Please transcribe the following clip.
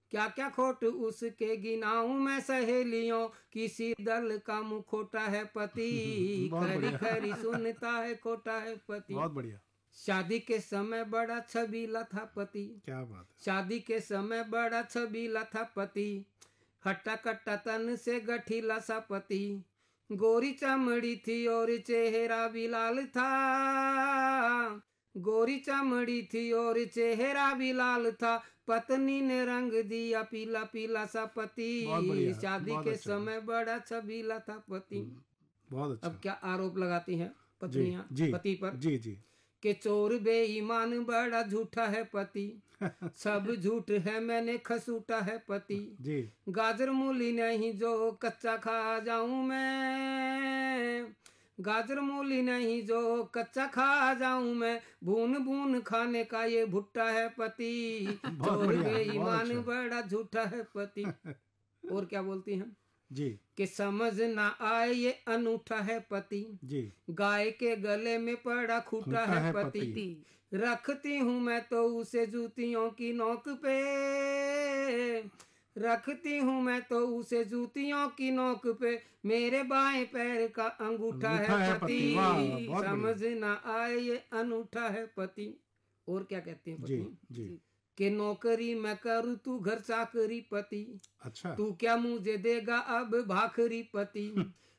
क्या क्या खोट उसके गिनाऊं मैं सहेलियों, किसी दल का मुंह खोटा है पति, बहुत खरी बढ़िया। खरी सुनता है खोटा है पति। बहुत बढ़िया। शादी के समय बड़ा छबीला था पति, क्या बात है। शादी के समय बड़ा छबीला था पति, हट्टा कट्टा तन से गठीला सा पति, गोरी चमड़ी थी और चेहरा भी लाल था, गोरी चमड़ी थी और चेहरा भी लाल था, पत्नी ने रंग दिया पीला पीला सा बहुत पति, बढ़िया, शादी बहुत के अच्छा। समय बड़ा छबीला था पति। बहुत अच्छा। अब क्या आरोप लगाती हैं जी पत्नियां जी पति पर जी जी। कि चोर बेईमान बड़ा झूठा है पति, सब झूठ है मैंने खसूटा है पति, जी। गाजर मूली नहीं जो कच्चा खा जाऊं मैं, गाजर मूली नहीं जो कच्चा खा जाऊं मैं, भून भून खाने का ये भुट्टा है पति, बहुत चोर बढ़िया, बहुत बेईमान अच्छा। बड़ा झूठा है पति। और क्या बोलती हैं जी कि समझ ना आए ये अनूठा है पति, जी। गाय के गले में पड़ा खूटा खूटा है है पति, पति। रखती हूँ मैं तो उसे जूतियों की नोक पे, रखती हूँ मैं तो उसे जूतियों की नोक पे, मेरे बाएं पैर का अंगूठा अंगूठा है है पति। वाह वाह, पति, बहुत बढ़िया। समझ ना आए ये अनूठा है पति। और क्या कहती है जी पत्नी जी। कि नौकरी मैं करूँ तू घर चाकरी पति, अच्छा। तू क्या मुझे देगा अब भाखरी पति,